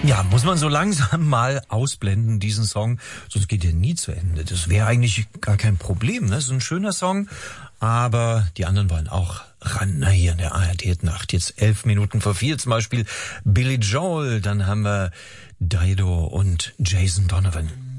Ja, muss man so langsam mal ausblenden, diesen Song, sonst geht er nie zu Ende. Das wäre eigentlich gar kein Problem, ne? So ein schöner Song, aber die anderen wollen auch ran, na, hier in der ARD-Nacht. Jetzt 11 Minuten vor 4 zum Beispiel Billy Joel, dann haben wir Dido und Jason Donovan.